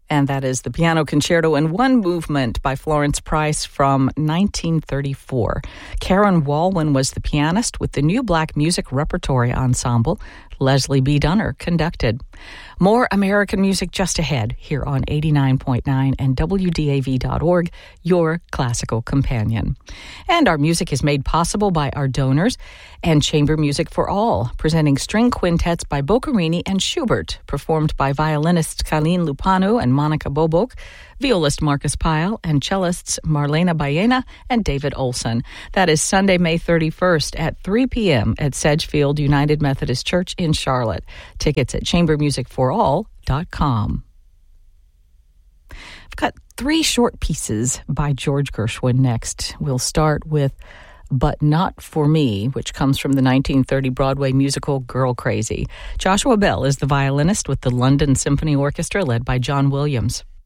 And that is the Piano Concerto in One Movement by Florence Price from 1934. Karen Walwyn was the pianist with the New Black Music Repertory Ensemble. Leslie B. Dunner conducted. More American music just ahead here on 89.9 and WDAV.org, your classical companion. And our music is made possible by our donors and Chamber Music for All, presenting string quintets by Boccherini and Schubert, performed by violinists Colleen Lupano and Monica Bobok, violist Marcus Pyle, and cellists Marlena Baena and David Olson. That is Sunday, May 31st at 3 p.m. at Sedgefield United Methodist Church in Charlotte. Tickets at chambermusicforall.com. I've got 3 short pieces by George Gershwin next. We'll start with But Not For Me, which comes from the 1930 Broadway musical Girl Crazy. Joshua Bell is the violinist with the London Symphony Orchestra led by John Williams.